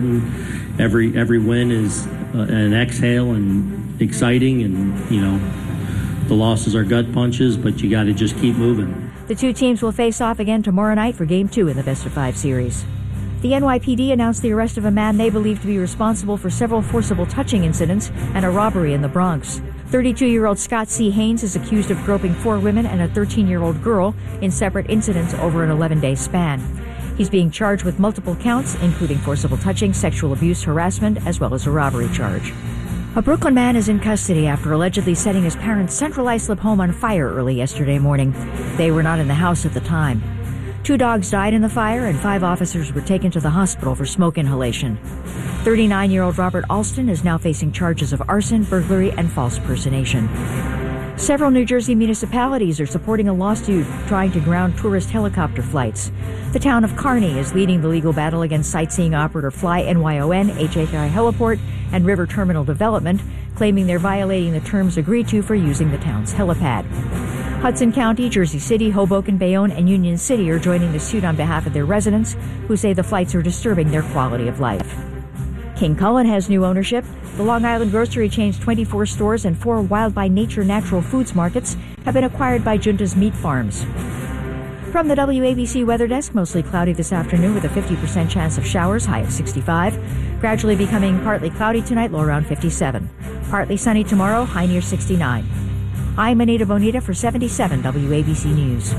Every win is an exhale and exciting, and the losses are gut punches, but you got to just keep moving. The two teams will face off again tomorrow night for Game 2 in the best-of-5 series. The NYPD announced the arrest of a man they believe to be responsible for several forcible touching incidents and a robbery in the Bronx. 32-year-old Scott C. Haynes is accused of groping 4 women and a 13-year-old girl in separate incidents over an 11-day span. He's being charged with multiple counts, including forcible touching, sexual abuse, harassment, as well as a robbery charge. A Brooklyn man is in custody after allegedly setting his parents' Central Islip home on fire early yesterday morning. They were not in the house at the time. 2 dogs died in the fire, and 5 officers were taken to the hospital for smoke inhalation. 39-year-old Robert Alston is now facing charges of arson, burglary, and false personation. Several New Jersey municipalities are supporting a lawsuit trying to ground tourist helicopter flights. The town of Kearney is leading the legal battle against sightseeing operator Fly NYON, HHI Heliport, and River Terminal Development, claiming they're violating the terms agreed to for using the town's helipad. Hudson County, Jersey City, Hoboken, Bayonne, and Union City are joining the suit on behalf of their residents, who say the flights are disturbing their quality of life. King Kullen has new ownership. The Long Island grocery chain's 24 stores and 4 Wild by Nature natural foods markets have been acquired by Junta's Meat Farms. From the WABC Weather Desk, mostly cloudy this afternoon with a 50% chance of showers, high of 65. Gradually becoming partly cloudy tonight, low around 57. Partly sunny tomorrow, high near 69. I'm Anita Bonita for 77 WABC News.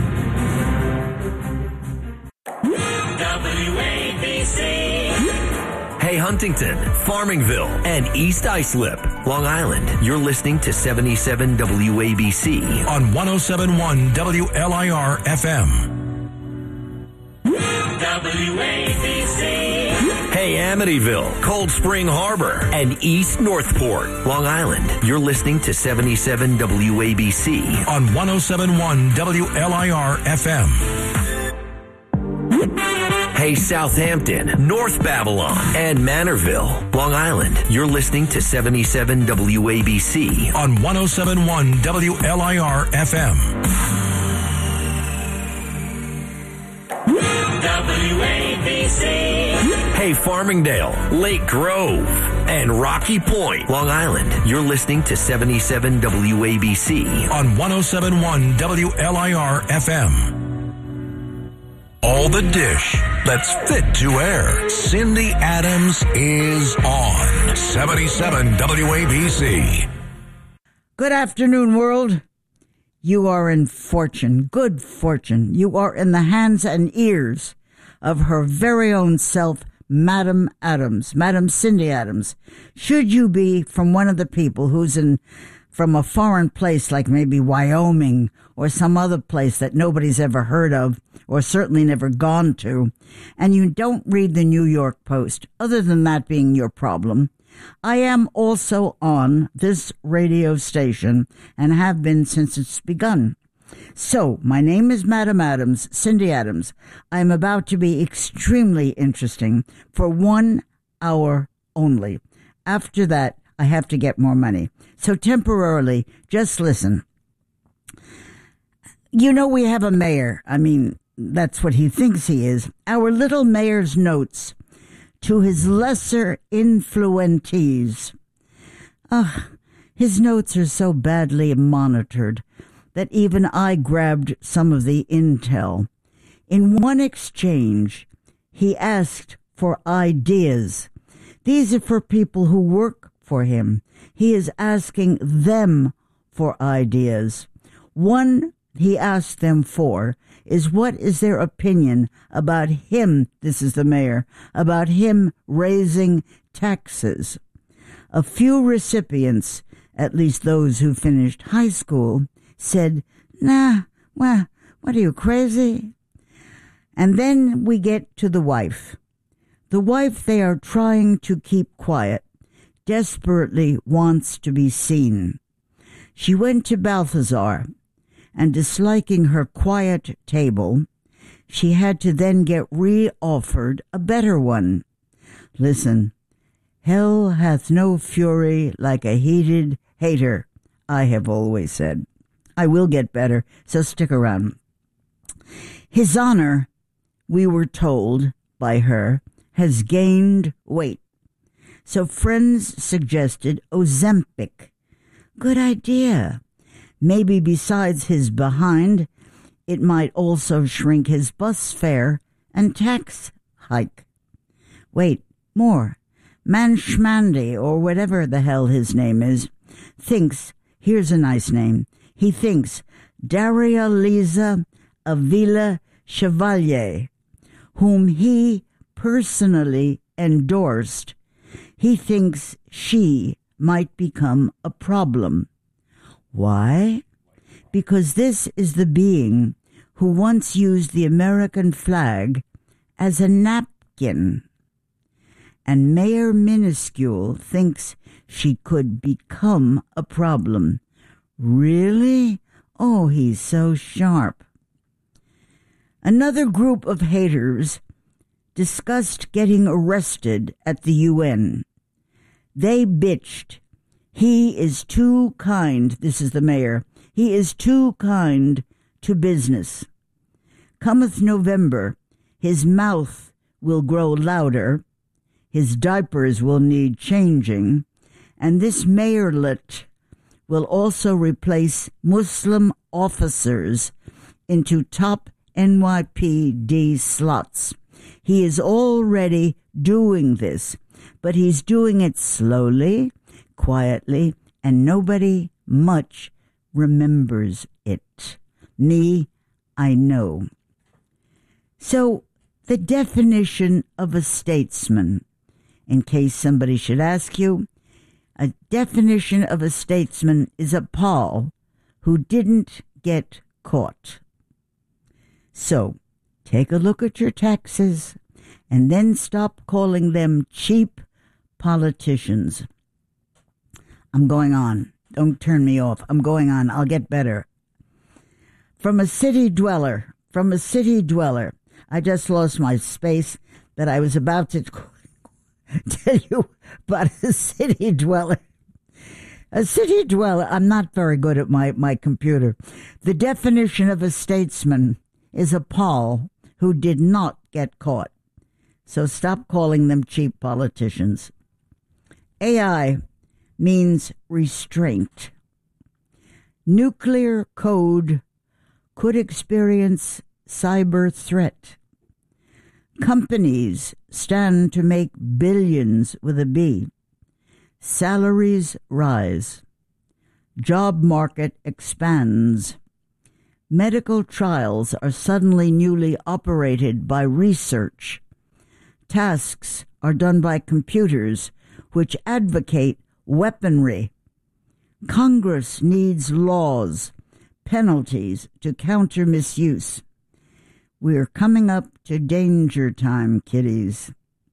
Hey, Huntington, Farmingville, and East Islip, Long Island. You're listening to 77 WABC on 107.1 WLIR FM. WABC. Hey, Amityville, Cold Spring Harbor, and East Northport, Long Island. You're listening to 77 WABC on 107.1 WLIR FM. Hey, Southampton, North Babylon, and Manorville, Long Island. You're listening to 77 WABC on 107.1 WLIR FM. WABC. Hey, Farmingdale, Lake Grove, and Rocky Point, Long Island. You're listening to 77 WABC on 107.1 WLIR FM. All the dish that's fit to air. Cindy Adams is on 77 WABC. Good afternoon, world. You are in fortune, good fortune. You are in the hands and ears of her very own self, Madam Adams, Madam Cindy Adams. Should you be from one of the people who's from a foreign place like maybe Wyoming or some other place that nobody's ever heard of or certainly never gone to, and you don't read the New York Post, other than that being your problem, I am also on this radio station and have been since it's begun. So, my name is Madam Adams, Cindy Adams. I am about to be extremely interesting for 1 hour only. After that, I have to get more money. So temporarily, just listen. You know, we have a mayor. I mean, that's what he thinks he is. Our little mayor's notes to his lesser influentees. His notes are so badly monitored that even I grabbed some of the intel. In one exchange, he asked for ideas. These are for people who work for him. He is asking them for ideas. One he asked them for is what is their opinion about him, this is the mayor, about him raising taxes. A few recipients, at least those who finished high school, said, nah, well, what are you, crazy? And then we get to the wife. The wife they are trying to keep quiet, desperately wants to be seen. She went to Balthazar, and disliking her quiet table, she had to then get re-offered a better one. Listen, hell hath no fury like a heated hater, I have always said. I will get better, so stick around. His Honor, we were told by her, has gained weight. So friends suggested Ozempic. Good idea. Maybe besides his behind, it might also shrink his bus fare and tax hike. Wait, more. Manshmandi, or whatever the hell his name is, thinks, here's a nice name, he thinks Daria Liza Avila Chevalier, whom he personally endorsed, he thinks she might become a problem. Why? Because this is the being who once used the American flag as a napkin. And Mayor Minuscule thinks she could become a problem. Really? Oh, he's so sharp. Another group of haters discussed getting arrested at the UN. They bitched. He is too kind, this is the mayor, he is too kind to business. Cometh November, his mouth will grow louder, his diapers will need changing, and this mayorlet will also replace Muslim officers into top NYPD slots. He is already doing this, but he's doing it slowly, quietly, and nobody much remembers it. Me, I know. So, the definition of a statesman, in case somebody should ask you, a definition of a statesman is a Paul who didn't get caught. So, take a look at your taxes and then stop calling them cheap politicians. I'm going on. Don't turn me off. I'm going on. I'll get better. From a city dweller. I just lost my space that I was about to tell you about a city dweller. A city dweller, I'm not very good at my computer. The definition of a statesman is a Paul who did not get caught. So stop calling them cheap politicians. AI means restraint. Nuclear code could experience cyber threat. Companies stand to make billions with a B. Salaries rise. Job market expands. Medical trials are suddenly newly operated by research. Tasks are done by computers which advocate weaponry. Congress needs laws, penalties to counter misuse. We're coming up to danger time, kiddies.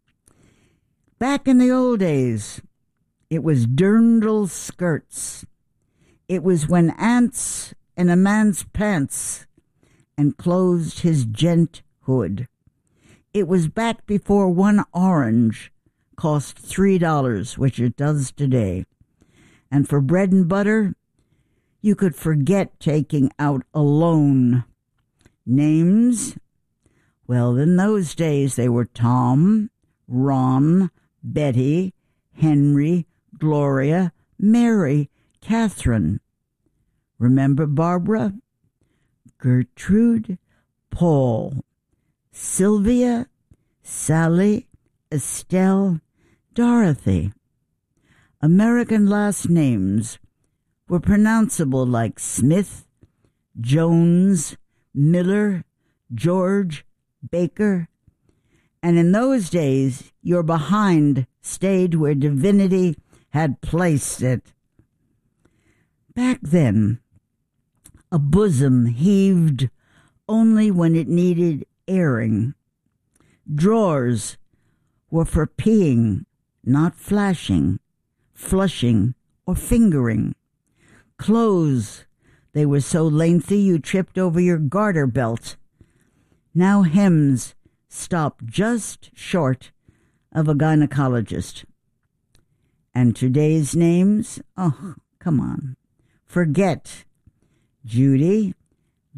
Back in the old days, it was dirndl skirts. It was when ants in a man's pants enclosed his genthood. It was back before one orange cost $3, which it does today. And for bread and butter, you could forget taking out a loan. Names? Well, in those days they were Tom, Ron, Betty, Henry, Gloria, Mary, Catherine. Remember Barbara? Gertrude, Paul, Sylvia, Sally, Estelle, Dorothy. American last names were pronounceable like Smith, Jones, Miller, George, Baker. And in those days, your behind stayed where divinity had placed it. Back then, a bosom heaved only when it needed airing. Drawers were for peeing, not flashing, flushing, or fingering. Clothes, they were so lengthy you tripped over your garter belt. Now hems stop just short of a gynecologist. And today's names, oh, come on. Forget Judy,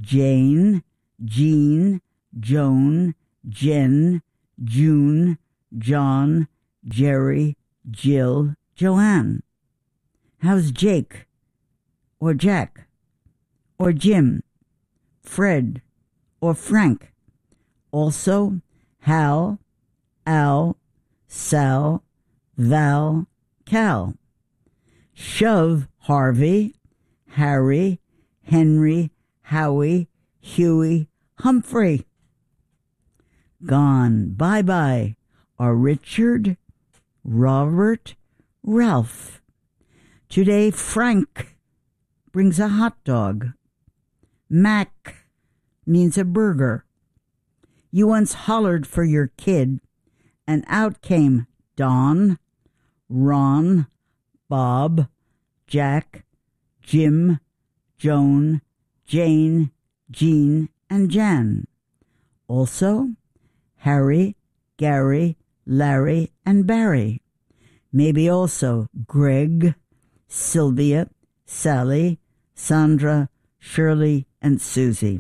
Jane, Jean, Joan, Jen, June, John, Jerry, Jill, Joanne. How's Jake? Or Jack? Or Jim? Fred? Or Frank? Also, Hal, Al, Sal, Val, Cal. Shove, Harvey, Harry, Henry, Howie, Huey, Humphrey. Gone, bye-bye, are Richard, Robert, Ralph. Today, Frank brings a hot dog. Mac means a burger. You once hollered for your kid, and out came Don, Ron, Bob, Jack, Jim, Joan, Jane, Jean, and Jan. Also, Harry, Gary, Larry, and Barry. Maybe also Greg, Sylvia, Sally, Sandra, Shirley, and Susie.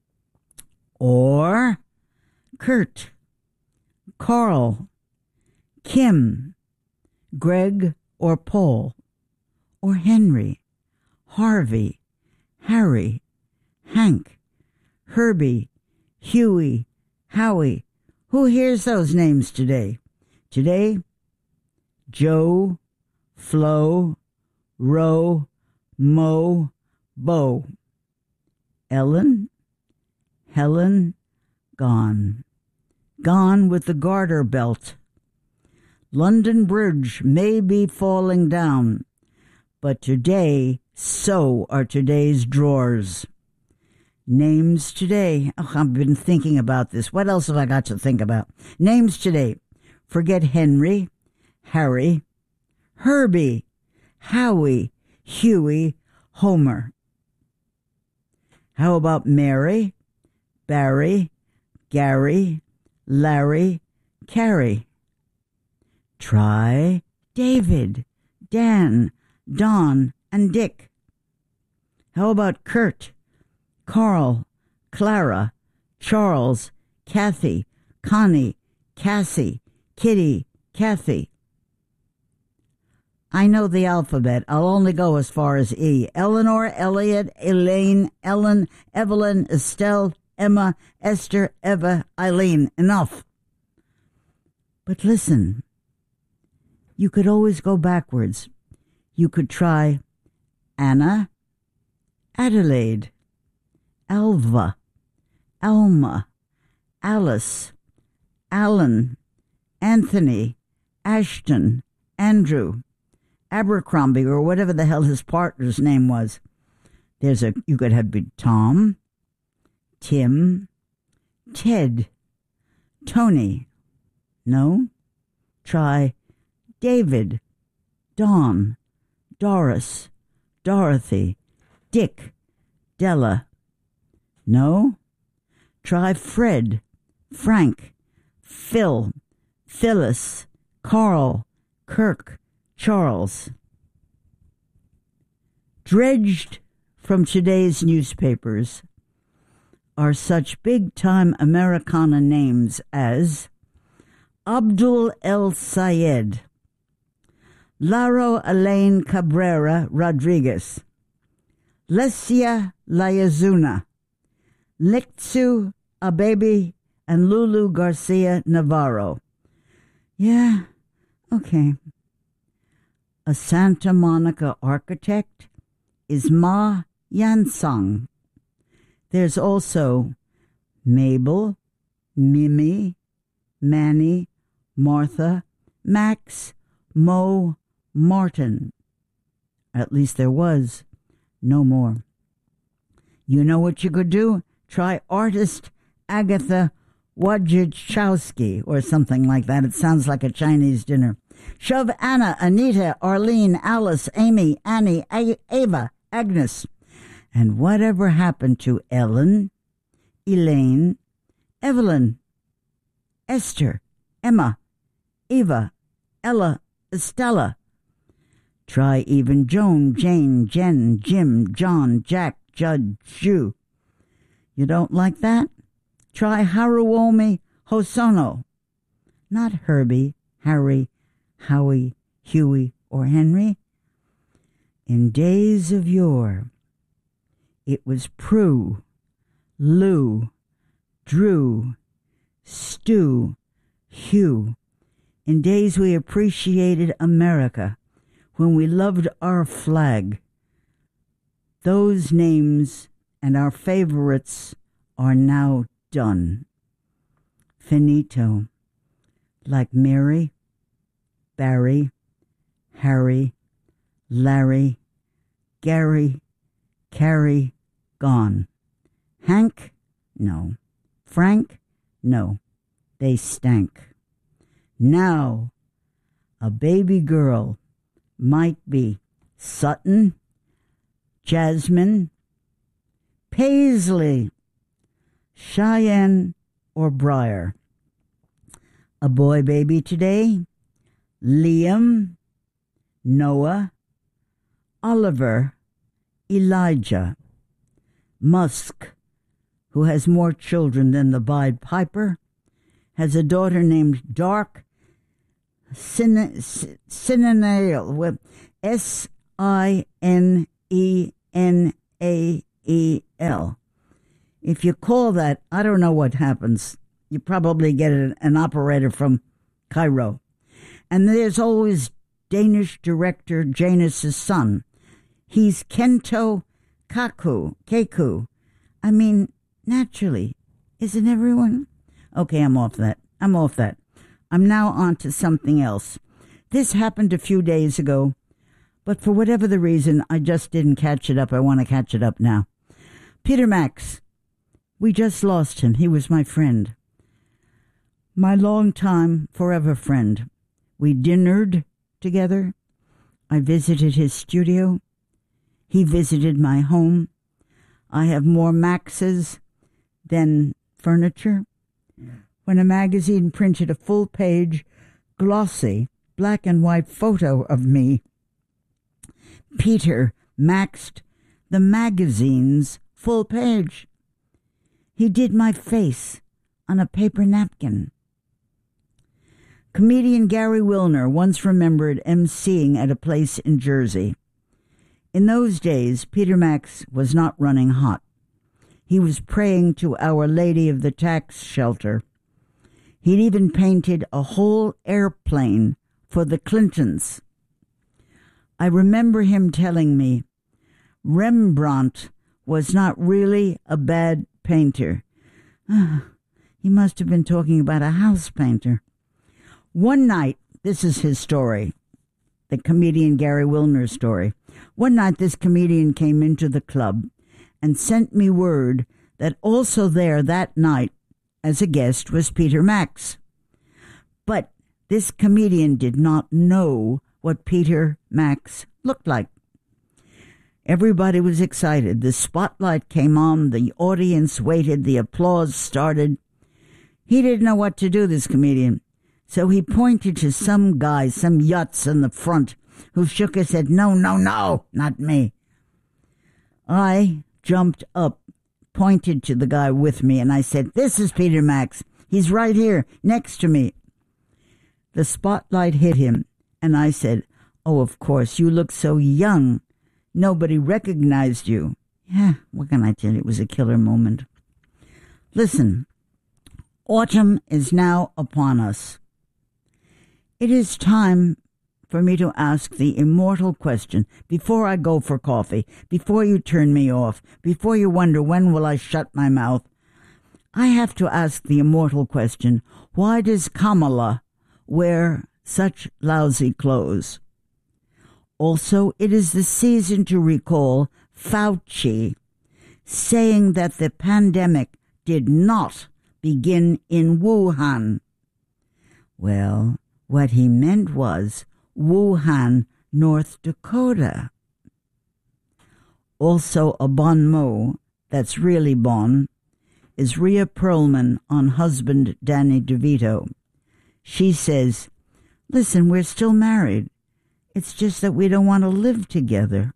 Or Kurt, Carl, Kim, Greg or Paul, or Henry, Harvey, Harry, Hank, Herbie, Huey, Howie. Who hears those names today? Today, Joe, Flo, Ro, Mo, Bo. Ellen, Helen, gone. Gone with the garter belt. London Bridge may be falling down, but today, so are today's drawers. Names today. Oh, I've been thinking about this. What else have I got to think about? Names today. Forget Henry, Harry, Herbie, Howie, Huey, Homer. How about Mary, Barry, Gary, Larry, Carrie? Try David, Dan, Don, and Dick. How about Kurt, Carl, Clara, Charles, Kathy, Connie, Cassie, Kitty, Kathy? I know the alphabet. I'll only go as far as E. Eleanor, Elliot, Elaine, Ellen, Evelyn, Estelle, Emma, Esther, Eva, Eileen. Enough. But listen, you could always go backwards. You could try Anna, Adelaide, Alva, Alma, Alice, Alan, Anthony, Ashton, Andrew, Abercrombie, or whatever the hell his partner's name was. You could have Tom, Tim, Ted, Tony. No? Try David, Don, Doris, Dorothy, Dick, Della. No? Try Fred, Frank, Phil, Phyllis, Carl, Kirk, Charles. Dredged from today's newspapers are such big-time Americana names as Abdul El Sayed, Laro Elaine Cabrera Rodriguez, Lesia Layazuna, Liktsu Abebe, and Lulu Garcia Navarro. Yeah, okay. A Santa Monica architect is Ma Yansong. There's also Mabel, Mimi, Manny, Martha, Max, Mo, Martin. At least there was. No more. You know what you could do? Try artist Agatha Wojciechowski or something like that. It sounds like a Chinese dinner. Shove Anna, Anita, Arlene, Alice, Amy, Annie, Ava, Agnes. And whatever happened to Ellen, Elaine, Evelyn, Esther, Emma, Eva, Ella, Estella? Try even Joan, Jane, Jen, Jim, John, Jack, Judd, Ju. You don't like that? Try Haruomi Hosono, not Herbie, Harry, Howie, Huey, or Henry. In days of yore, it was Prue, Lou, Drew, Stu, Hugh. In days we appreciated America, when we loved our flag. Those names and our favorites are now done. Finito. Like Mary, Barry, Harry, Larry, Gary, Carrie, gone. Hank? No. Frank? No. They stank. Now, a baby girl might be Sutton, Jasmine, Paisley, Cheyenne, or Briar. A boy baby today, Liam, Noah, Oliver, Elijah, Musk, who has more children than the Pied Piper, has a daughter named Dark Sinenael, Sinenael. If you call that, I don't know what happens. You probably get an operator from Cairo. And there's always Danish director Janus' son. He's Kento Keku. I mean, naturally, isn't everyone? Okay, I'm off that. I'm now on to something else. This happened a few days ago, but for whatever the reason, I just didn't catch it up. I want to catch it up now. Peter Max. We just lost him. He was my friend. My long-time, forever friend. We dinnered together. I visited his studio. He visited my home. I have more Maxes than furniture. When a magazine printed a full-page, glossy, black and white photo of me, Peter maxed the magazine's full page. He did my face on a paper napkin. Comedian Gary Wilner once remembered emceeing at a place in Jersey. In those days, Peter Max was not running hot. He was praying to Our Lady of the Tax Shelter. He'd even painted a whole airplane for the Clintons. I remember him telling me Rembrandt was not really a bad painter. He must have been talking about a house painter. One night, this is his story, the comedian Gary Wilner's story. One night, this comedian came into the club and sent me word that also there that night as a guest was Peter Max. But this comedian did not know what Peter Max looked like. Everybody was excited. The spotlight came on. The audience waited. The applause started. He didn't know what to do, this comedian. So he pointed to some guy, some yutz in the front, who shook his head, no, not me. I jumped up, pointed to the guy with me, and I said, this is Peter Max. He's right here, next to me. The spotlight hit him, and I said, oh, of course, you look so young. Nobody recognized you. Yeah, what can I tell you? It was a killer moment. Listen, autumn is now upon us. It is time for me to ask the immortal question before I go for coffee, before you turn me off, before you wonder when will I shut my mouth. I have to ask the immortal question, why does Kamala wear such lousy clothes? Also, it is the season to recall Fauci saying that the pandemic did not begin in Wuhan. Well, what he meant was Wuhan, North Dakota. Also, a bon mot that's really bon is Rhea Perlman on husband Danny DeVito. She says, listen, we're still married. It's just that we don't want to live together.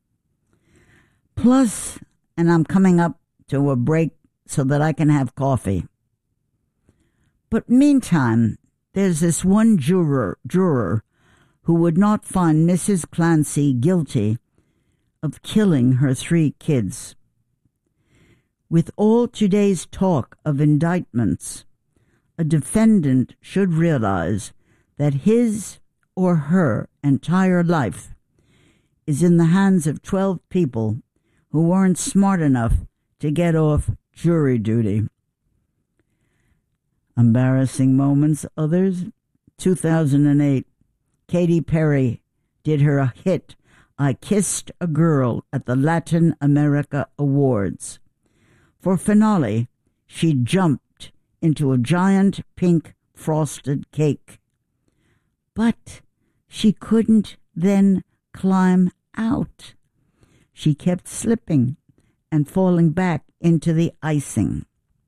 Plus, and I'm coming up to a break so that I can have coffee. But meantime, there's this one juror who would not find Mrs. Clancy guilty of killing her 3 kids. With all today's talk of indictments, a defendant should realize that his or her entire life is in the hands of 12 people who weren't smart enough to get off jury duty. Embarrassing moments, others. 2008, Katy Perry did her hit, I Kissed a Girl, at the Latin America Awards. For finale, she jumped into a giant pink frosted cake. But she couldn't then climb out. She kept slipping and falling back into the icing.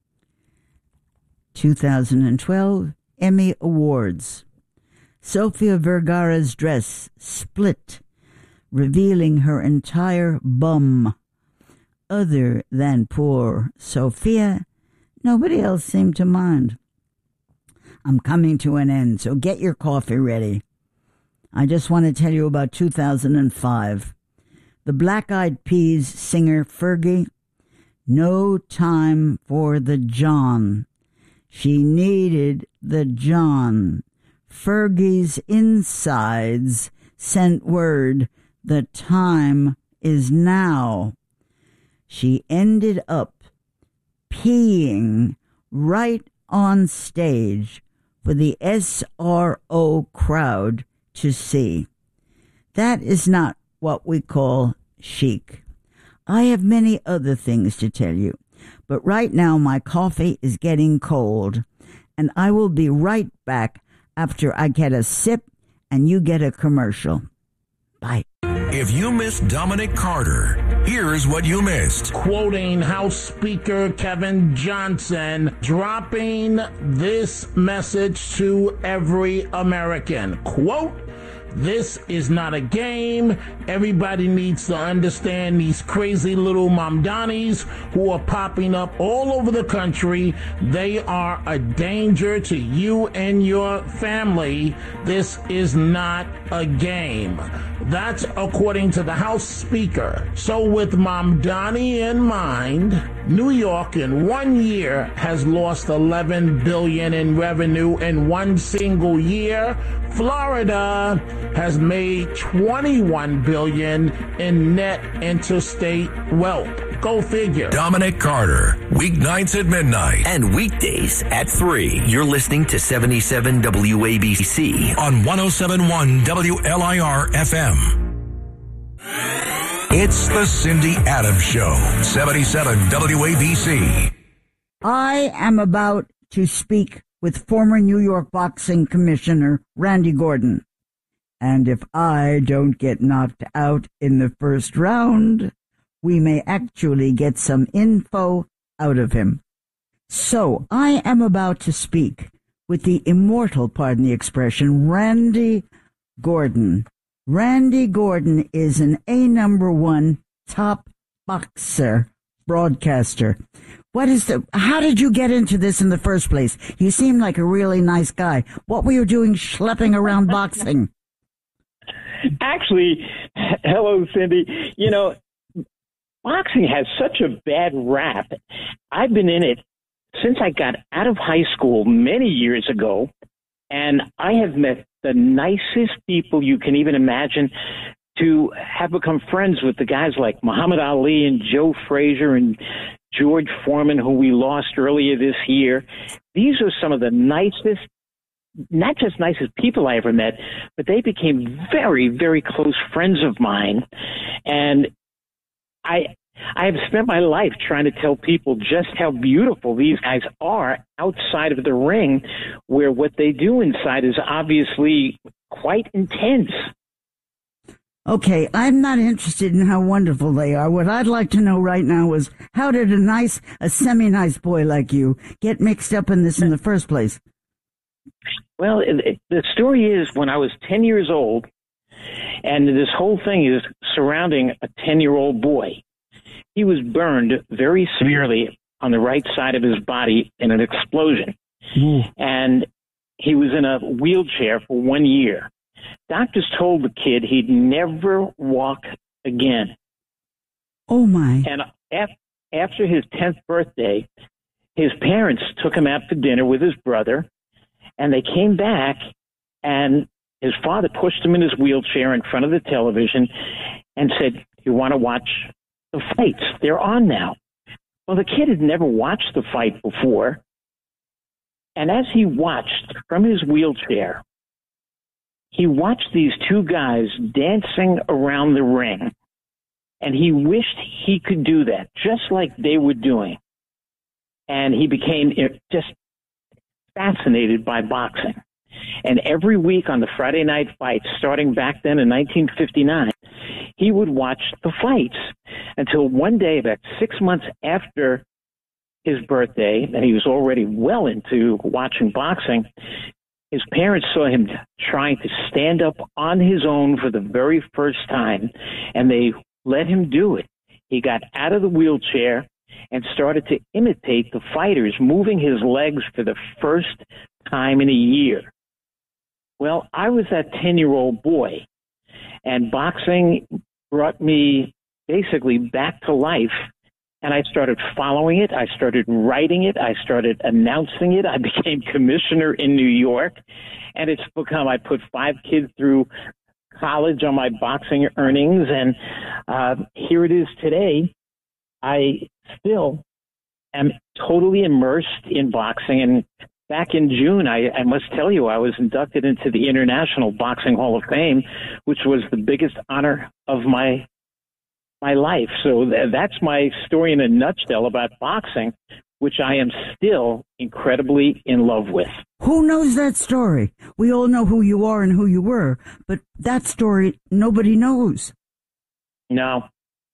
2012 Emmy Awards. Sofia Vergara's dress split, revealing her entire bum. Other than poor Sofia, nobody else seemed to mind. I'm coming to an end, so get your coffee ready. I just want to tell you about 2005. The Black Eyed Peas singer Fergie, no time for the John. She needed the John. Fergie's insides sent word, the time is now. She ended up peeing right on stage for the SRO crowd to see. That is not what we call chic. I have many other things to tell you, but right now my coffee is getting cold, and I will be right back after I get a sip and you get a commercial. Bye. If you missed Dominic Carter, here's what you missed. Quoting House Speaker Kevin Johnson, dropping this message to every American. Quote, this is not a game. Everybody needs to understand these crazy little Mamdanis who are popping up all over the country. They are a danger to you and your family. This is not a game. That's according to the House Speaker. So with Mamdani in mind, New York in 1 year has lost $11 billion in revenue in one single year. Florida has made $21 billion in net interstate wealth. Go figure. Dominic Carter, weeknights at midnight And weekdays at 3. You're listening to 77 WABC. on 107.1 WLIR FM. It's the Cindy Adams Show, 77 WABC. I am about to speak with former New York Boxing Commissioner Randy Gordon. And if I don't get knocked out in the first round, we may actually get some info out of him. So I am about to speak with the immortal, pardon the expression, Randy Gordon. Randy Gordon is an #1 top boxer, broadcaster. How did you get into this in the first place? You seem like a really nice guy. What were you doing schlepping around boxing? Actually, hello, Cindy. You know, boxing has such a bad rap. I've been in it since I got out of high school many years ago, and I have met the nicest people you can even imagine, to have become friends with the guys like Muhammad Ali and Joe Frazier and George Foreman, who we lost earlier this year. These are some of the nicest, not just nicest people I ever met, but they became very, very close friends of mine. And I have spent my life trying to tell people just how beautiful these guys are outside of the ring, where what they do inside is obviously quite intense. Okay, I'm not interested in how wonderful they are. What I'd like to know right now is, how did a semi-nice boy like you get mixed up in this in the first place? Well, the story is, when I was 10 years old, and this whole thing is surrounding a 10-year-old boy. He was burned very severely on the right side of his body in an explosion. And he was in a wheelchair for 1 year. Doctors told the kid he'd never walk again. Oh, my. And after his 10th birthday, his parents took him out for dinner with his brother, and they came back, and his father pushed him in his wheelchair in front of the television and said, "You want to watch the fights? They're on now." Well, the kid had never watched the fight before. And as he watched from his wheelchair, he watched these two guys dancing around the ring. And he wished he could do that, just like they were doing. And he became just fascinated by boxing. And every week on the Friday night fights, starting back then in 1959, he would watch the fights until one day, about 6 months after his birthday, and he was already well into watching boxing, his parents saw him trying to stand up on his own for the very first time, and they let him do it. He got out of the wheelchair and started to imitate the fighters, moving his legs for the first time in a year. Well, I was that 10-year-old boy, and boxing brought me basically back to life. And I started following it. I started writing it. I started announcing it. I became commissioner in New York. And it's become, I put 5 kids through college on my boxing earnings. And here it is today. I still am totally immersed in boxing. And back in June, I must tell you, I was inducted into the International Boxing Hall of Fame, which was the biggest honor of my life. So that's my story in a nutshell about boxing, which I am still incredibly in love with. Who knows that story? We all know who you are and who you were, but that story nobody knows. No.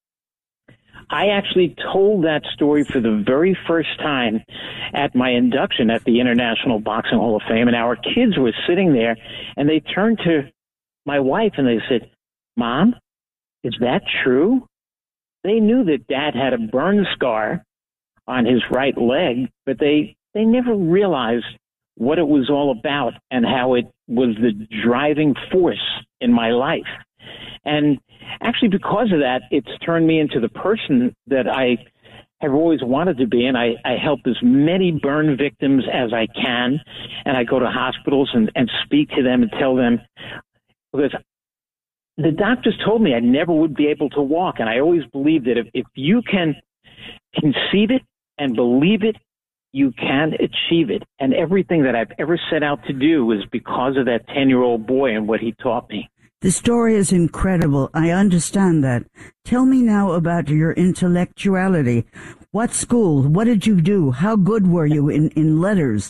I actually told that story for the very first time at my induction at the International Boxing Hall of Fame, and our kids were sitting there, and they turned to my wife and they said, "Mom, is that true?" They knew that Dad had a burn scar on his right leg, but they never realized what it was all about and how it was the driving force in my life. And actually, because of that, it's turned me into the person that I have always wanted to be. And I help as many burn victims as I can. And I go to hospitals and speak to them and tell them, because the doctors told me I never would be able to walk. And I always believed that if you can conceive it and believe it, you can achieve it. And everything that I've ever set out to do was because of that 10-year-old boy and what he taught me. The story is incredible. I understand that. Tell me now about your intellectuality. What school? What did you do? How good were you in letters?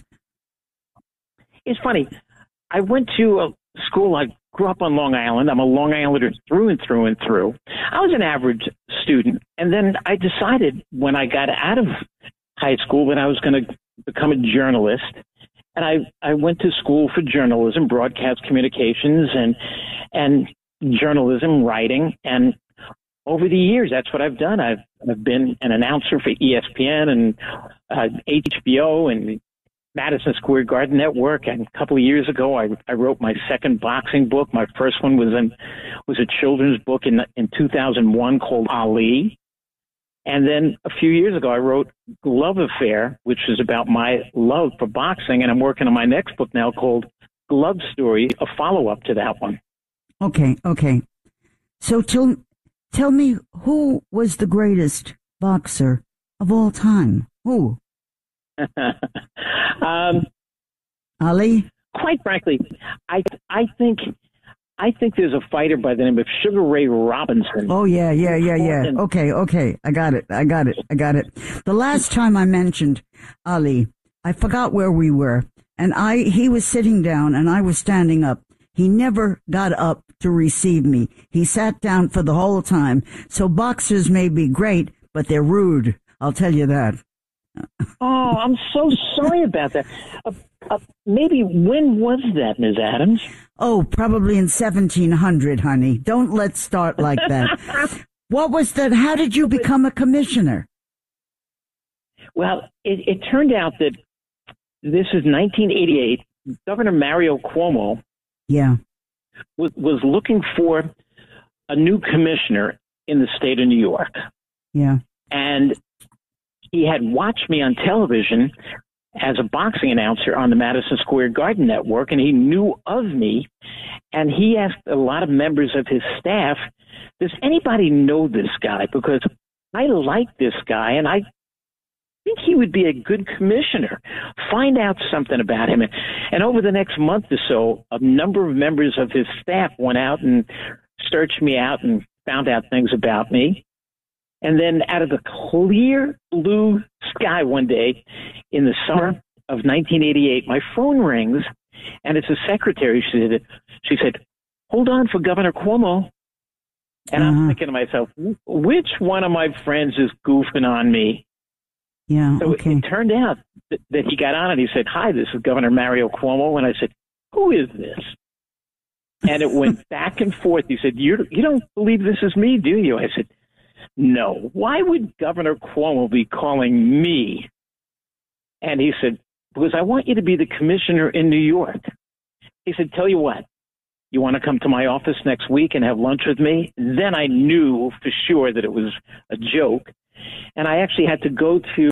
It's funny. I went to a school. I grew up on Long Island. I'm a Long Islander through and through and through. I was an average student. And then I decided when I got out of high school that I was going to become a journalist. And I went to school for journalism, broadcast communications, and journalism, writing. And over the years, that's what I've done. I've been an announcer for ESPN and HBO and Madison Square Garden Network. And a couple of years ago, I wrote my second boxing book. My first one was a children's book in 2001 called Ali. And then a few years ago, I wrote Glove Affair, which is about my love for boxing. And I'm working on my next book now called Glove Story, a follow-up to that one. Okay. So tell me, who was the greatest boxer of all time? Who? Ali? Quite frankly, I think there's a fighter by the name of Sugar Ray Robinson. Oh, yeah. Okay. I got it. The last time I mentioned Ali, I forgot where we were, and he was sitting down and I was standing up. He never got up to receive me. He sat down for the whole time. So boxers may be great, but they're rude. I'll tell you that. Oh, I'm so sorry about that. Maybe when was that, Ms. Adams? Oh, probably in 1700, honey. Don't let's start like that. What was that? How did you become a commissioner? Well, it turned out that this is 1988. Governor Mario Cuomo was looking for a new commissioner in the state of New York. Yeah. And he had watched me on television as a boxing announcer on the Madison Square Garden Network, and he knew of me. And he asked a lot of members of his staff, does anybody know this guy? Because I like this guy, and I think he would be a good commissioner. Find out something about him. And over the next month or so, a number of members of his staff went out and searched me out and found out things about me. And then out of the clear blue sky one day in the summer of 1988, my phone rings, and it's a secretary. She said, hold on for Governor Cuomo. And I'm thinking to myself, which one of my friends is goofing on me? Yeah. So it turned out that he got on and he said, hi, this is Governor Mario Cuomo. And I said, who is this? And it went back and forth. He said, you don't believe this is me, do you? I said, no. Why would Governor Cuomo be calling me? And he said, because I want you to be the commissioner in New York. He said, tell you what, you want to come to my office next week and have lunch with me? Then I knew for sure that it was a joke. And I actually had to go to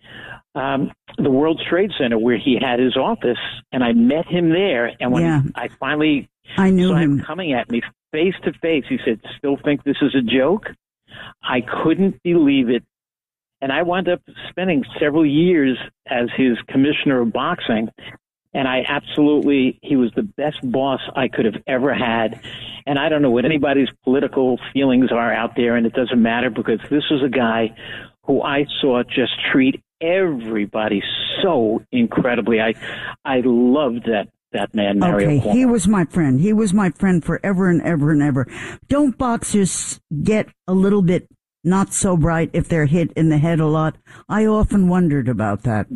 the World Trade Center where he had his office, and I met him there. And when I finally saw him coming at me face to face, he said, still think this is a joke? I couldn't believe it. And I wound up spending several years as his commissioner of boxing. And he was the best boss I could have ever had. And I don't know what anybody's political feelings are out there, and it doesn't matter, because this was a guy who I saw just treat everybody so incredibly. I loved that man, Mario Cuomo. He was my friend. He was my friend forever and ever and ever. Don't boxers get a little bit not so bright if they're hit in the head a lot? I often wondered about that.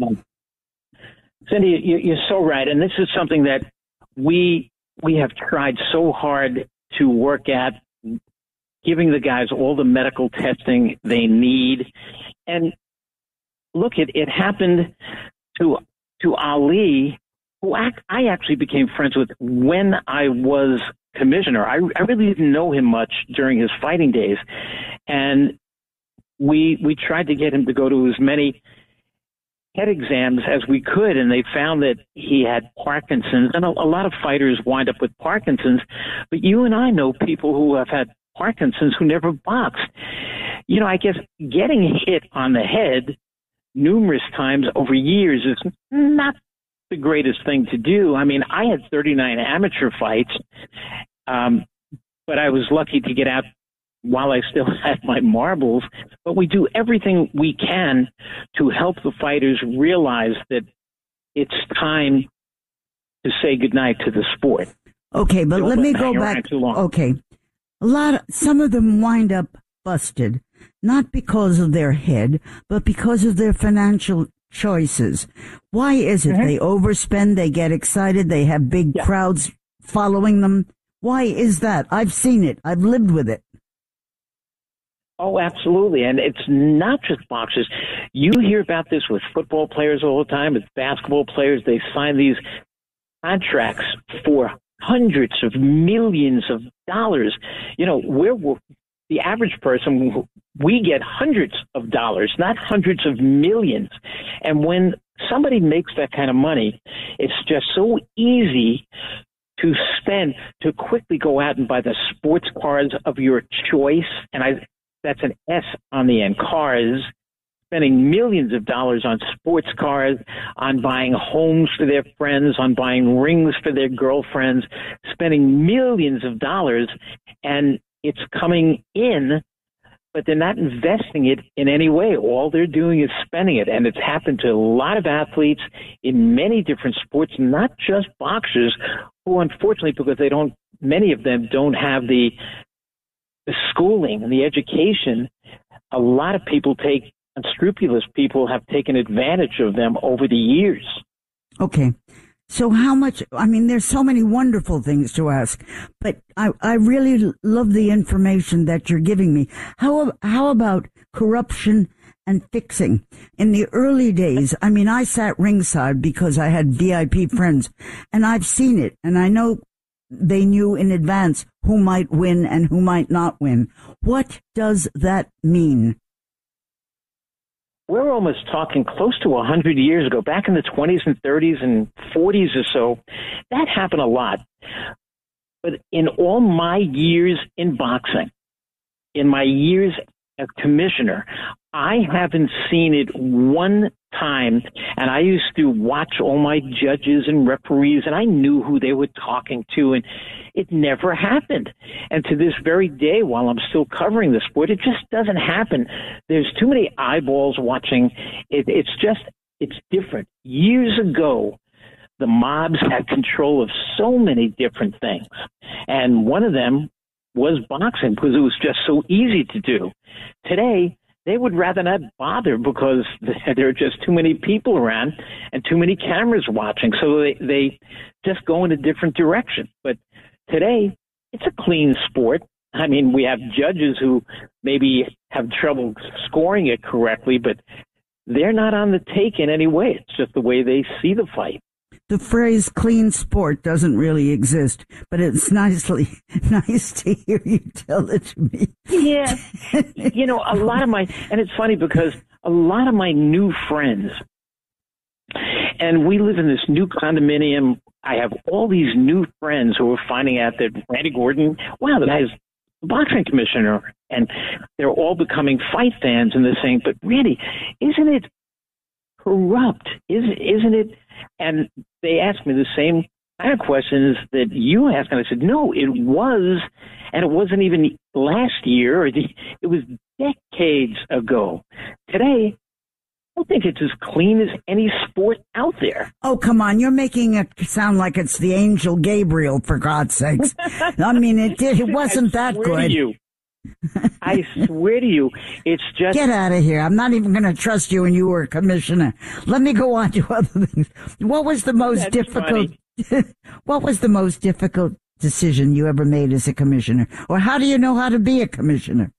Cindy, you're so right. And this is something that we have tried so hard to work at, giving the guys all the medical testing they need. And look, it happened to Ali, who I actually became friends with when I was commissioner. I really didn't know him much during his fighting days. And we tried to get him to go to as many head exams as we could, and they found that he had Parkinson's. And a lot of fighters wind up with Parkinson's, but you and I know people who have had Parkinson's who never boxed. You know, I guess getting hit on the head numerous times over years is not the greatest thing to do. I mean, I had 39 amateur fights, but I was lucky to get out while I still had my marbles. But we do everything we can to help the fighters realize that it's time to say goodnight to the sport. Okay, but let me go back. Okay. Some of them wind up busted, not because of their head, but because of their financial choices. Why is it they overspend, they get excited, they have big crowds following them? Why is that? I've seen it. I've lived with it. Oh, absolutely. And it's not just boxers. You hear about this with football players all the time, with basketball players. They sign these contracts for hundreds of millions of dollars. You know, the average person, we get hundreds of dollars, not hundreds of millions. And when somebody makes that kind of money, it's just so easy to spend, to quickly go out and buy the sports cars of your choice. And that's an S on the end, cars, spending millions of dollars on sports cars, on buying homes for their friends, on buying rings for their girlfriends, spending millions of dollars, and it's coming in, but they're not investing it in any way. All they're doing is spending it, and it's happened to a lot of athletes in many different sports, not just boxers, who unfortunately, because many of them don't have the schooling and the education, a lot of people unscrupulous people have taken advantage of them over the years. Okay. So how much, I mean, there's so many wonderful things to ask, but I really love the information that you're giving me. How about corruption and fixing. In the early days, I mean, I sat ringside because I had VIP friends, and I've seen it, and I know they knew in advance who might win and who might not win. What does that mean? We're almost talking close to 100 years ago, back in the 20s and 30s and 40s or so. That happened a lot. But in all my years in boxing, in my years as commissioner, I haven't seen it one time. And I used to watch all my judges and referees, and I knew who they were talking to, and it never happened. And to this very day, while I'm still covering the sport, it just doesn't happen. There's too many eyeballs watching. It's different. Years ago, the mobs had control of so many different things. And one of them was boxing, because it was just so easy to do. Today, they would rather not bother because there are just too many people around and too many cameras watching. So they just go in a different direction. But today, it's a clean sport. I mean, we have judges who maybe have trouble scoring it correctly, but they're not on the take in any way. It's just the way they see the fight. The phrase clean sport doesn't really exist, but it's nice to hear you tell it to me. Yeah. You know, and it's funny because a lot of my new friends, and we live in this new condominium. I have all these new friends who are finding out that Randy Gordon, wow, the guy's the boxing commissioner, and they're all becoming fight fans, and they're saying, but Randy, isn't it corrupt? Isn't it? And they asked me the same kind of questions that you asked, and I said, no, it was, and it wasn't even last year, it was decades ago. Today, I think it's as clean as any sport out there. Oh, come on. You're making it sound like it's the angel Gabriel, for God's sakes. I mean, it wasn't that good. I swear to you, it's just... Get out of here. I'm not even going to trust you when you were a commissioner. Let me go on to other things. What was the most difficult... What was the most difficult decision you ever made as a commissioner? Or how do you know how to be a commissioner?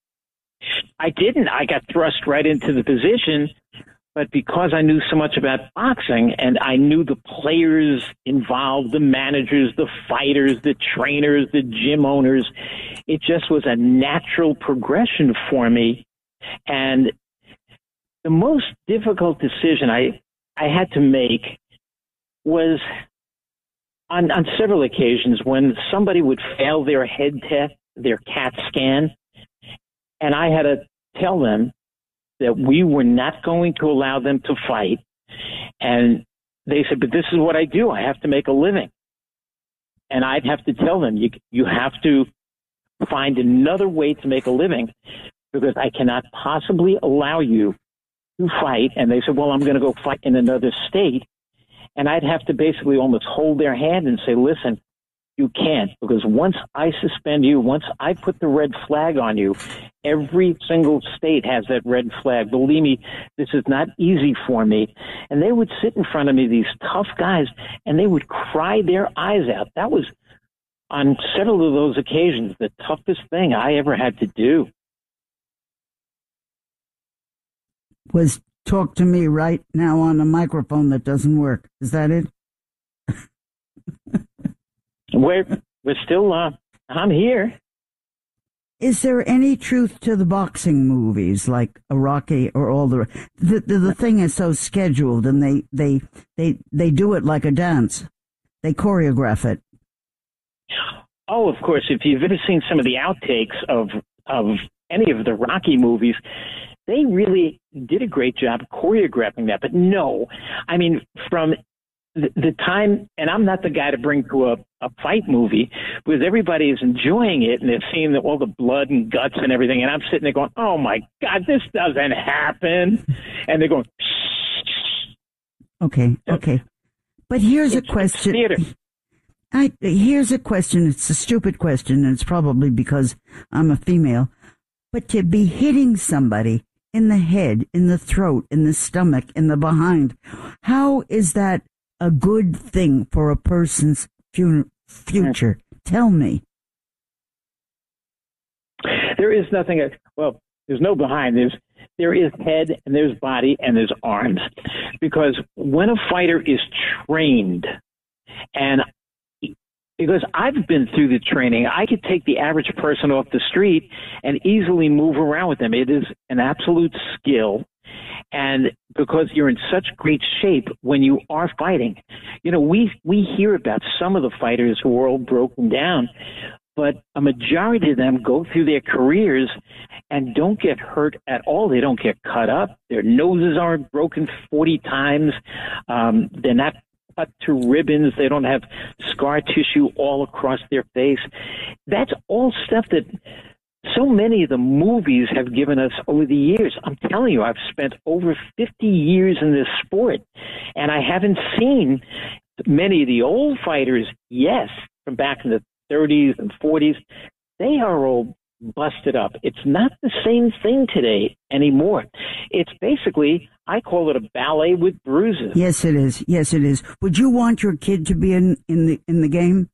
I didn't. I got thrust right into the position, but because I knew so much about boxing and I knew the players involved, the managers, the fighters, the trainers, the gym owners, it just was a natural progression for me. And the most difficult decision I had to make was on several occasions when somebody would fail their head test, their CAT scan, and I had to tell them that we were not going to allow them to fight. And they said, but this is what I do. I have to make a living. And I'd have to tell them, you have to find another way to make a living because I cannot possibly allow you to fight. And they said, well, I'm going to go fight in another state. And I'd have to basically almost hold their hand and say, listen, you can't, because once I suspend you, once I put the red flag on you, every single state has that red flag. Believe me, this is not easy for me. And they would sit in front of me, these tough guys, and they would cry their eyes out. That was, on several of those occasions, the toughest thing I ever had to do. Was talk to me right now on a microphone that doesn't work. Is that it? We're still, I'm here. Is there any truth to the boxing movies like a Rocky or all the thing is so scheduled and they do it like a dance. They choreograph it. Oh, of course. If you've ever seen some of the outtakes of any of the Rocky movies, they really did a great job choreographing that. But no, I mean, from the time, and I'm not the guy to bring to a fight movie, because everybody is enjoying it and they're seeing all the blood and guts and everything, and I'm sitting there going, oh my God, this doesn't happen. And they're going, okay. But here's a question. Here's a question. It's a stupid question, and it's probably because I'm a female. But to be hitting somebody in the head, in the throat, in the stomach, in the behind, how is that a good thing for a person's future? Tell me. There is nothing. Well, There's no behind. There is head and there's body and there's arms. Because when a fighter is trained, and because I've been through the training, I could take the average person off the street and easily move around with them. It is an absolute skill. And because you're in such great shape when you are fighting, we hear about some of the fighters who are all broken down, but a majority of them go through their careers and don't get hurt at all. They don't get cut up. Their noses aren't broken 40 times. They're not cut to ribbons. They don't have scar tissue all across their face. That's all stuff that so many of the movies have given us over the years. I'm telling you, I've spent over 50 years in this sport, and I haven't seen many of the old fighters, yes, from back in the 30s and 40s. They are all busted up. It's not the same thing today anymore. It's basically, I call it a ballet with bruises. Yes, it is. Yes, it is. Would you want your kid to be in the game?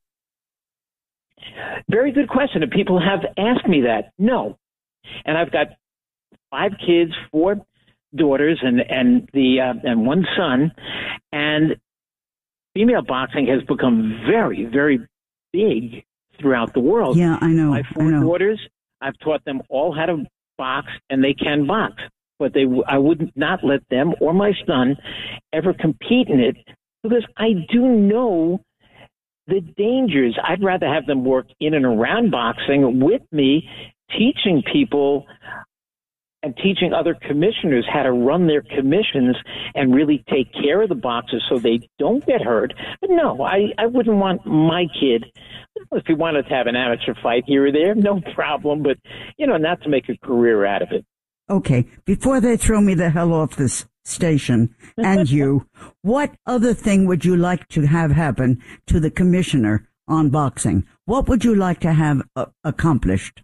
Very good question. And people have asked me that. No. And I've got 5 kids, 4 daughters, and one son. And female boxing has become very, very big throughout the world. Yeah, I know. My 4 daughters, I've taught them all how to box, and they can box. But I would not let them or my son ever compete in it, because I do know the dangers. I'd rather have them work in and around boxing with me, teaching people and teaching other commissioners how to run their commissions and really take care of the boxers so they don't get hurt. But no, I wouldn't want my kid, if he wanted to have an amateur fight here or there, no problem, but, not to make a career out of it. Okay, before they throw me the hell off this station and you, what other thing would you like to have happen to the commissioner on boxing? What would you like to have accomplished?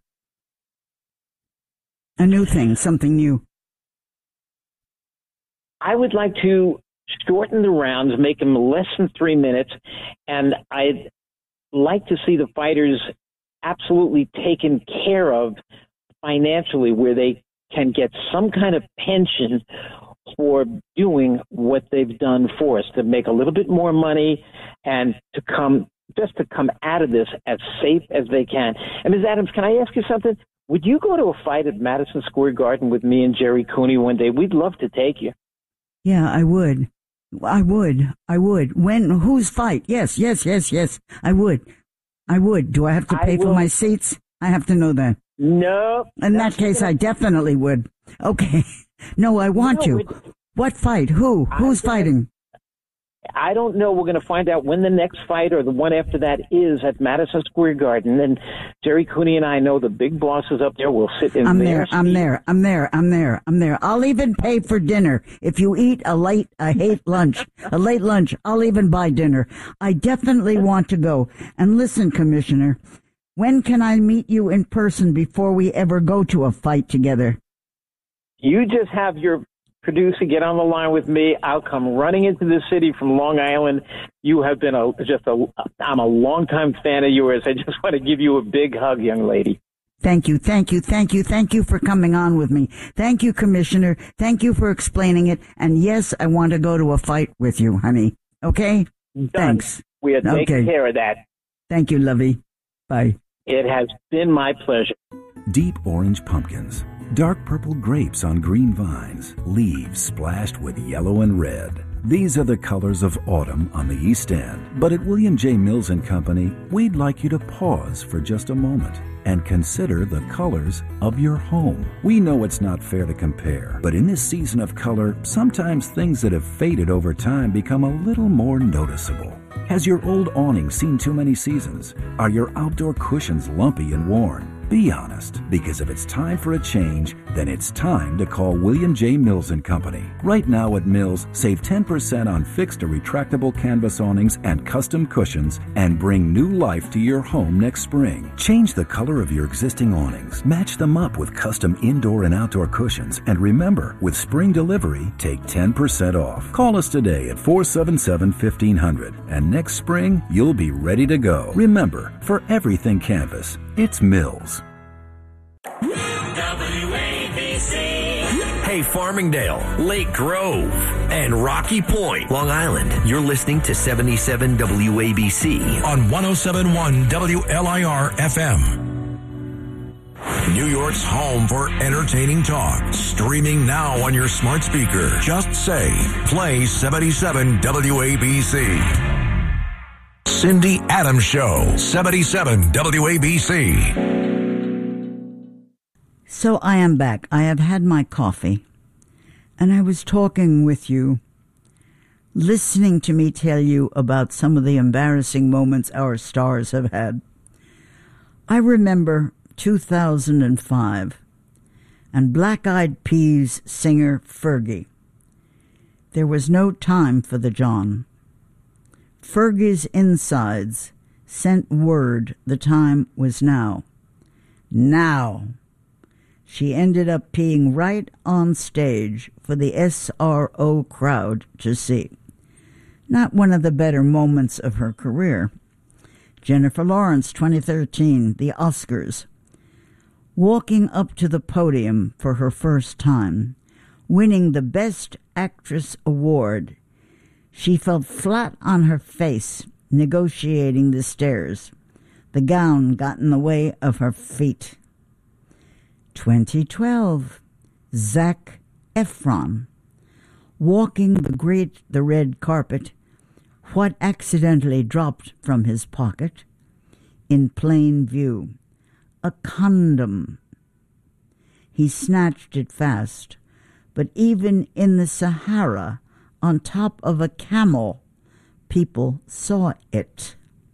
A new thing, something new. I would like to shorten the rounds, make them less than 3 minutes, and I'd like to see the fighters absolutely taken care of financially, where they can get some kind of pension for doing what they've done for us, to make a little bit more money and to come out of this as safe as they can. And Ms. Adams, can I ask you something? Would you go to a fight at Madison Square Garden with me and Jerry Cooney one day? We'd love to take you. Yeah, I would. I would. When? Whose fight? Yes. I would. Do I have to pay for my seats? I have to know that. No. In that case, I definitely would. Okay. No, I want to. What fight? Who? Who's fighting? I don't know. We're going to find out when the next fight or the one after that is at Madison Square Garden. And Jerry Cooney and I know the big bosses up there. We'll sit in there. I'm there. I'll even pay for dinner. If you eat a late lunch, I'll even buy dinner. I definitely want to go. And listen, Commissioner, when can I meet you in person before we ever go to a fight together? You just have your producer get on the line with me. I'll come running into the city from Long Island. You have been I'm a longtime fan of yours. I just want to give you a big hug, young lady. Thank you for coming on with me. Thank you, Commissioner. Thank you for explaining it. And yes, I want to go to a fight with you, honey. Okay? Done. Thanks. We are taking care of that. Thank you, lovey. Bye. It has been my pleasure. Deep orange pumpkins, dark purple grapes on green vines, leaves splashed with yellow and red. These are the colors of autumn on the East End. But at William J. Mills & Company, we'd like you to pause for just a moment and consider the colors of your home. We know it's not fair to compare, but in this season of color, sometimes things that have faded over time become a little more noticeable. Has your old awning seen too many seasons? Are your outdoor cushions lumpy and worn? Be honest, because if it's time for a change, then it's time to call William J. Mills & Company. Right now at Mills, save 10% on fixed or retractable canvas awnings and custom cushions and bring new life to your home next spring. Change the color of your existing awnings, match them up with custom indoor and outdoor cushions, and remember, with spring delivery, take 10% off. Call us today at 477-1500, and next spring, you'll be ready to go. Remember, for everything canvas, it's Mills. WABC. Hey, Farmingdale, Lake Grove, and Rocky Point, Long Island. You're listening to 77 WABC on 107.1 WLIR FM. New York's home for entertaining talk. Streaming now on your smart speaker. Just say, play 77 WABC. Cindy Adams Show, 77 WABC. So I am back. I have had my coffee, and I was talking with you, listening to me tell you about some of the embarrassing moments our stars have had. I remember 2005 and Black Eyed Peas singer Fergie. There was no time for the John. Fergie's insides sent word the time was now. Now. She ended up peeing right on stage for the SRO crowd to see. Not one of the better moments of her career. Jennifer Lawrence, 2013, the Oscars. Walking up to the podium for her first time, winning the Best Actress award, she fell flat on her face negotiating the stairs. The gown got in the way of her feet. 2012, Zac Efron, walking the red carpet, what accidentally dropped from his pocket? In plain view, a condom. He snatched it fast, but even in the Sahara, on top of a camel, people saw it.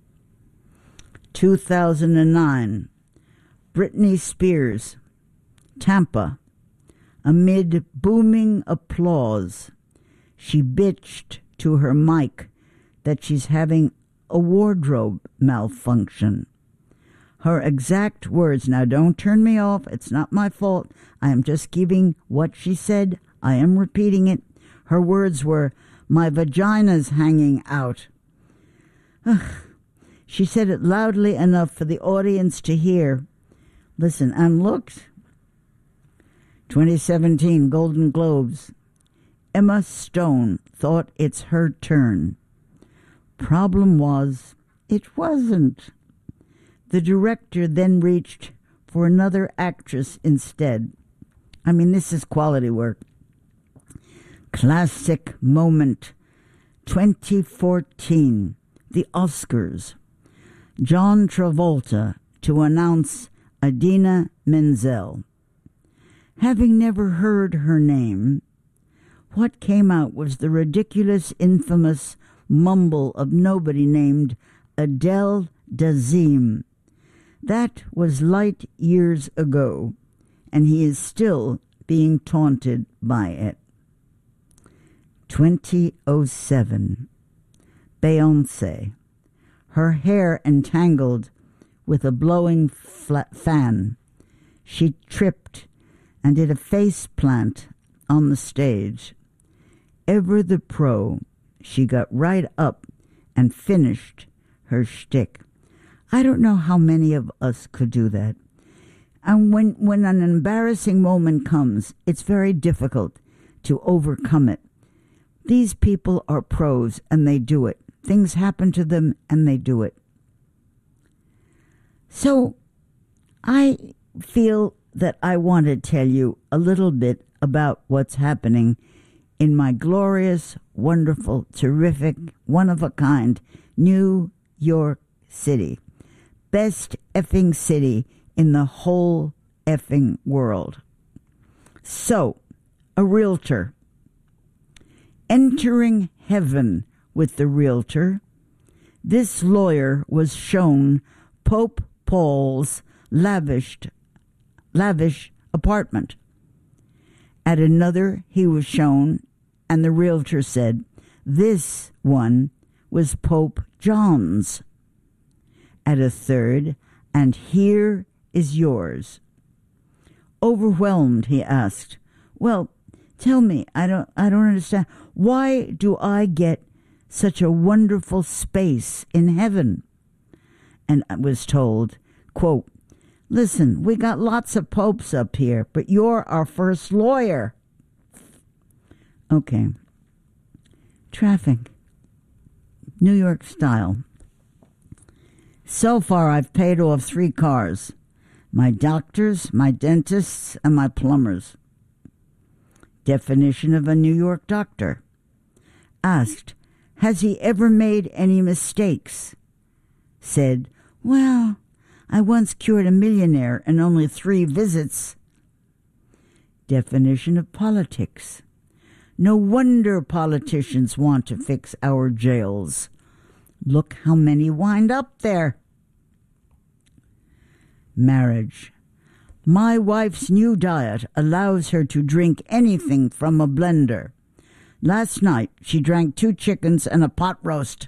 2009, Britney Spears, Tampa. Amid booming applause, she bitched to her mic that she's having a wardrobe malfunction. Her exact words, now don't turn me off, it's not my fault, I am just giving what she said, I am repeating it. Her words were, "My vagina's hanging out." Ugh. She said it loudly enough for the audience to hear. Listen, and looked. 2017 Golden Globes. Emma Stone thought it's her turn. Problem was, it wasn't. The director then reached for another actress instead. I mean, this is quality work. Classic moment. 2014, the Oscars. John Travolta to announce Idina Menzel. Having never heard her name, what came out was the ridiculous, infamous mumble of nobody named Adele Dazeem. That was light years ago, and he is still being taunted by it. 2007, Beyoncé. Her hair entangled with a blowing fan. She tripped and did a face plant on the stage. Ever the pro, she got right up and finished her shtick. I don't know how many of us could do that. And when an embarrassing moment comes, it's very difficult to overcome it. These people are pros and they do it. Things happen to them and they do it. So I feel that I want to tell you a little bit about what's happening in my glorious, wonderful, terrific, one-of-a-kind New York City. Best effing city in the whole effing world. So, a realtor. Entering heaven with the realtor, this lawyer was shown Pope Paul's lavish apartment. At another, he was shown, and the realtor said, this one was Pope John's. At a third, and here is yours. Overwhelmed, he asked, well, tell me, I don't understand. Why do I get such a wonderful space in heaven? And I was told, quote, listen, we got lots of popes up here, but you're our first lawyer. Okay. Traffic. New York style. So far, I've paid off 3 cars. My doctors, my dentists, and my plumbers. Definition of a New York doctor. Asked, has he ever made any mistakes? Said, well, I once cured a millionaire in only 3 visits. Definition of politics. No wonder politicians want to fix our jails. Look how many wind up there. Marriage. My wife's new diet allows her to drink anything from a blender. Last night, she drank 2 chickens and a pot roast.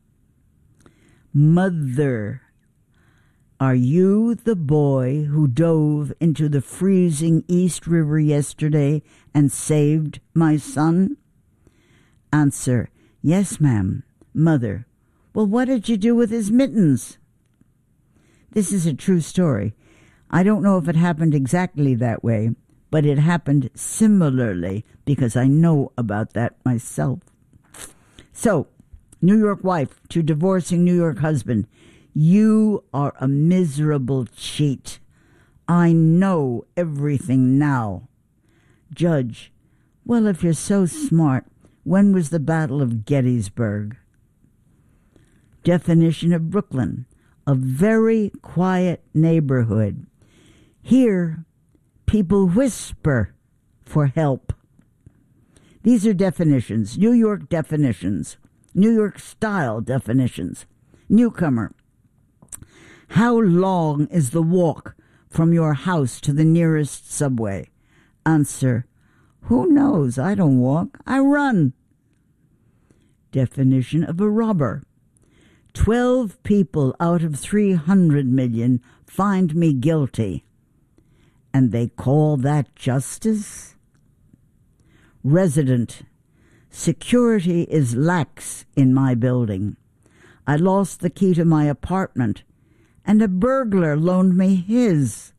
Mother. Are you the boy who dove into the freezing East River yesterday and saved my son? Answer. Yes, ma'am. Mother. Well, what did you do with his mittens? This is a true story. I don't know if it happened exactly that way, but it happened similarly because I know about that myself. So, New York wife to divorcing New York husband. You are a miserable cheat. I know everything now. Judge. Well, if you're so smart, when was the Battle of Gettysburg? Definition of Brooklyn. A very quiet neighborhood. Here, people whisper for help. These are definitions, New York definitions, New York style definitions. Newcomer. How long is the walk from your house to the nearest subway? Answer. Who knows? I don't walk. I run. Definition of a robber. 12 people out of 300 million find me guilty. And they call that justice? Resident. Security is lax in my building. I lost the key to my apartment, and a burglar loaned me his.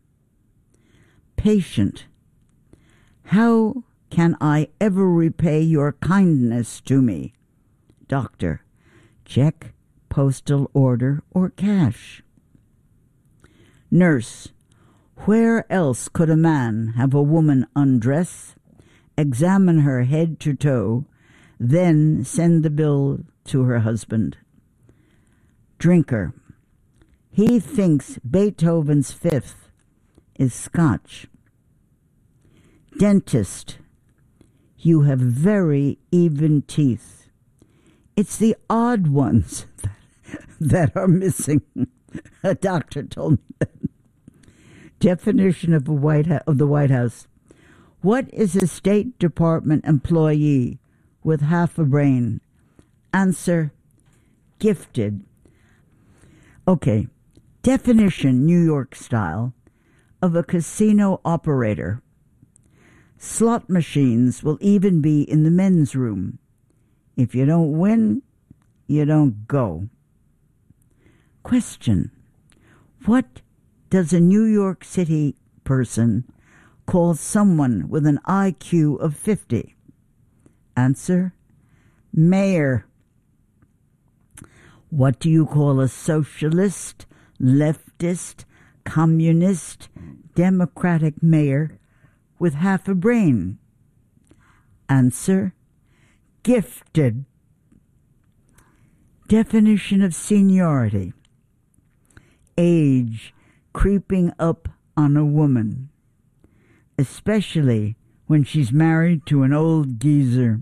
Patient. How can I ever repay your kindness to me? Doctor. Check, postal order, or cash. Nurse. Where else could a man have a woman undress, examine her head to toe, then send the bill to her husband? Drinker. He thinks Beethoven's Fifth is Scotch. Dentist. You have very even teeth. It's the odd ones that are missing. A doctor told me that. Definition of the White House. What is a State Department employee with half a brain? Answer. Gifted. Okay. Definition, New York style, of a casino operator. Slot machines will even be in the men's room. If you don't win, you don't go. Question. What does a New York City person call someone with an IQ of 50? Answer. Mayor. What do you call a socialist, leftist, communist, democratic mayor with half a brain? Answer. Gifted. Definition of seniority. Age creeping up on a woman, especially when she's married to an old geezer.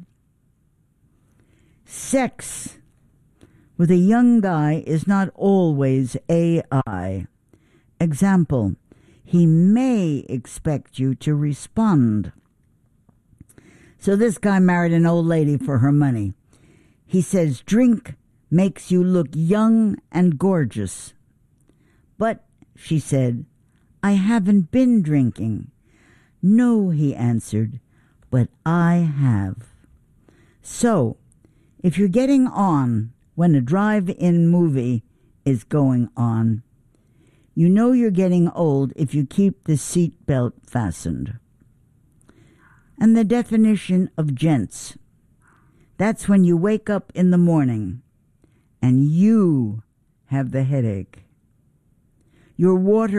Sex with a young guy is not always AI. Example, he may expect you to respond. So this guy married an old lady for her money. He says drink makes you look young and gorgeous. But, she said, I haven't been drinking. No, he answered, but I have. So, if you're getting on when a drive-in movie is going on, you know you're getting old if you keep the seatbelt fastened. And the definition of gents. That's when you wake up in the morning and you have the headache. Your water